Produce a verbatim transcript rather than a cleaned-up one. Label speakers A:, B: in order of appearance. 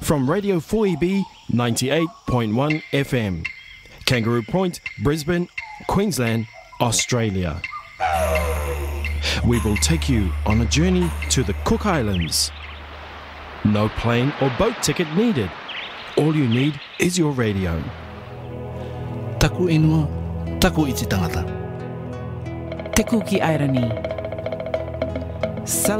A: from Radio four E B ninety-eight point one F M, Kangaroo Point, Brisbane, Queensland, Australia. We will take you on a journey to the Cook Islands. No plane or boat ticket needed. All you need is your radio.
B: Taku inua, taku iti tangata.
C: Te kuki airani.